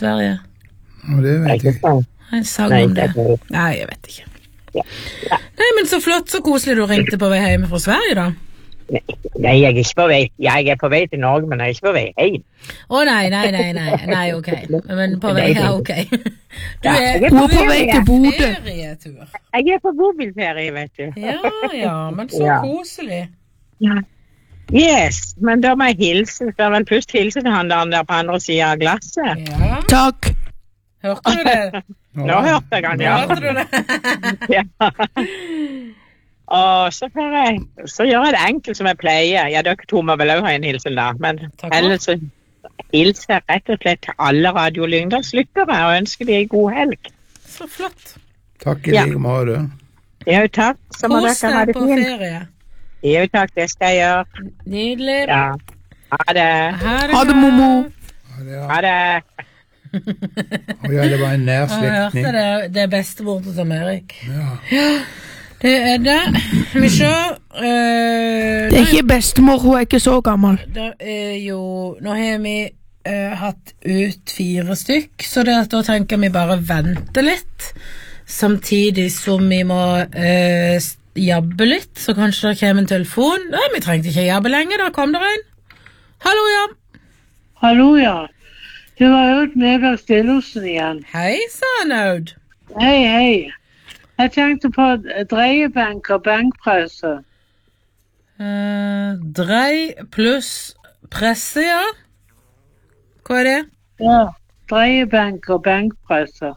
Sverige? Det vet jeg ikke. En sang om det. Nei, jeg vet ikke. Ja. Nei, men så flott, så koselig du ringte på vei hjemme fra Sverige da. Nei, jeg er ikke på vei. Jeg er på vei til Norge, men jeg er ikke på vei hjem. Nei, ok. Men på vei, ja, ok. Du er på vei til Bodø. ferietur. Jeg er på bobilferie, vet du. Ja, men så koselig. Ja. Yes, men da må jeg hilse. Så vel først hilse til han der på andre siden av glasset. Ja. Takk. Hørte du det? Nå hørte jeg han, ja. Hørte du det? Ja. Og så gjør jeg det enkelt som jeg pleier. Ja, dere to må vel også ha en hilsen da, men ellers så hilser jeg rett og slett til alle Radio Lyngdalslyttere og ønsker de en god helg. Så flott. Takk i like måte. Jo, takk. Så må Kos dere ha deg det på fint. ferie. Jo, takk, det skal jeg gjøre. Nydelig. Ja. Ha det. Ha det, Momo. Ha det. Ja, det var en nær slektning. Jeg hørte det bestemor til Erik. Ja. Det er det. Vi ser. Det er ikke bestemor, hun er ikke så gammel. Det er jo, nå har vi hatt ut 4 stykk, så da tenker vi bare vente litt, samtidig som vi må jabbe litt, så kanskje det kommer en telefon. Nei, vi trengte ikke jabbe lenge, da kom det en. Hallo, ja. Hallo, ja. Det var Aud Medberg Stillhusen igjen. Hei, sann, Aud. Hei. Jeg tenkte på dreiebenk og benkpresse. Drei pluss presse, ja. Hva er det? Ja, dreiebenk og benkpresse.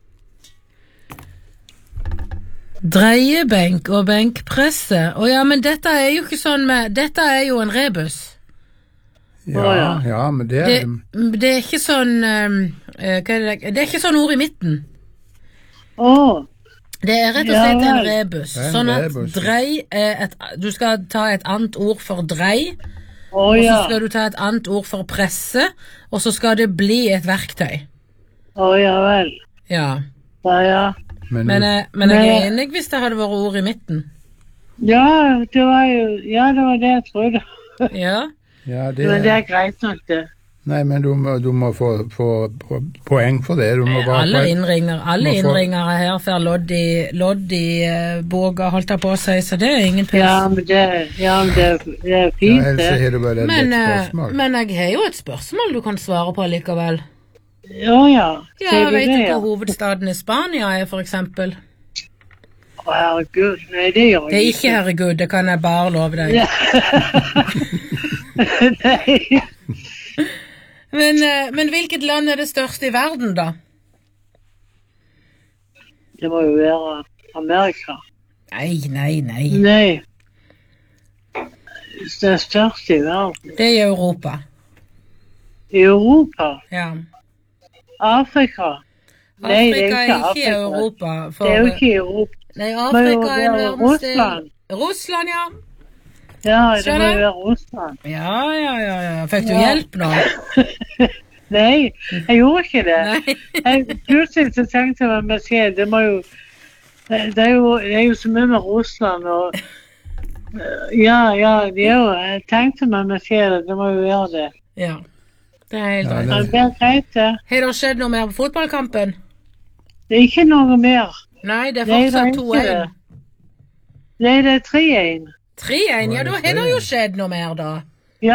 Dreiebenk og benkpresse. Ja, men dette er jo ikke sånn dette er jo en rebus. Ja, men det er det er ikke sånn hva er det? Det er ikke sånn ord i midten. Det er rett og slett en rebus. Sånn at drei du skal ta et annet ord for drei, og så skal du ta et annet ord for presse, og så skal det bli et verktøy. Ja vel. Ja. Men jeg er enig hvis det hadde vært ord i midten. Ja, det var det jeg trodde. Ja. Men det er greit nok det. Nei, men du må få poeng for det. Alle innringere her får lodd i boga, holdt jeg på å si, så det er ingen pøs. Ja, men det er fint det. Men jeg har jo et spørsmål du kan svare på likevel. Ja. Vet du hva hovedstaden i Spania er, for eksempel? Herregud, nei, det gjør jeg ikke. Det er ikke herregud, det kan jeg bare love deg. Nei. Men hvilket land er det største i verden, da? Det må jo være Amerika. Nei. Nei. Det er største i verden. Det er Europa. I Europa? Ja. Afrika? Nei, det er ikke Afrika. Europa. Det er jo ikke Europa. Nei, Afrika er en Russland. Russland, ja. Ja, det må jo være Russland. Ja. Fikk du hjelp nå? Nei, jeg gjorde ikke det. Plutselig så tenkte jeg meg selv, det er jo så mye med Russland, og jeg tenkte meg selv, det må jo være det. Ja, det er helt rett. Det er greit det. Har det skjedd noe mer på fotballkampen? Det er ikke noe mer. Nei, det er fortsatt 2-1. Nei, det er 3-1. 3-1, ja, da har det jo skjedd noe mer da. Ja,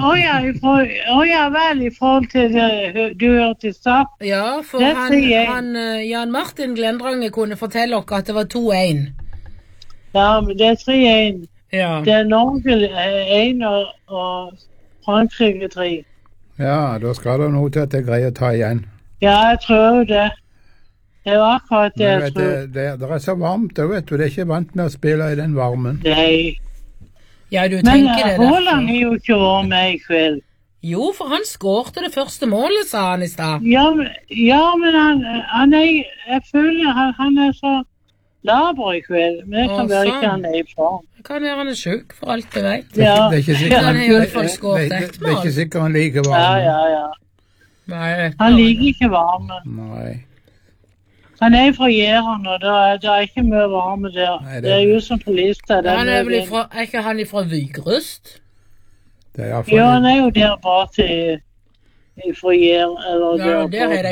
vel, i forhold til det du hørte i start. Ja, for Jan Martin Glendrange kunne fortelle oss at det var 2-1. Ja, men det er 3-1. Ja. Det er Norge 1 og Frankrike 3. Ja, da skal det noe til at jeg greier å ta igjen. Ja, jeg tror det. Det er akkurat det jeg tror. Det er så varmt, da vet du. Det er ikke vant med å spille i den varmen. Nei. Ja, du tenker det Men Haaland er jo ikke vært med i kveld. Jo, for han skårte det første målet, sa han i stad. Ja, men han er, jeg føler han er så laber i kveld. Men det kan være ikke han er i form. Det kan være han er syk, for alt jeg vet. Det er ikke sikkert han har i hvert fall skåret ett mål. Det er ikke sikkert han liker varme. Ja. Nei, han liker ikke varme. Nei. Han er fra Jæren, og det er ikke mye varme der. Nei, det er jo som på lista. Er ikke han fra Vygrust? Ja, han er jo der bare til fra Jæren. Ja, der er det